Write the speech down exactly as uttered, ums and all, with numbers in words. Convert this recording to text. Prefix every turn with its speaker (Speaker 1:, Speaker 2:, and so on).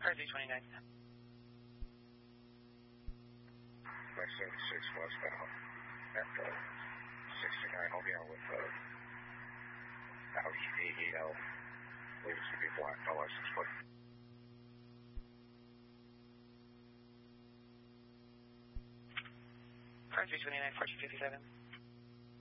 Speaker 1: Car three twenty-nine.
Speaker 2: Lexington six westbound at uh, sixty-nine. I'll be out with uh, Audi A eight L. I believe it's going to be black, no license plate.
Speaker 1: Car three twenty-nine, fourteen fifty-seven.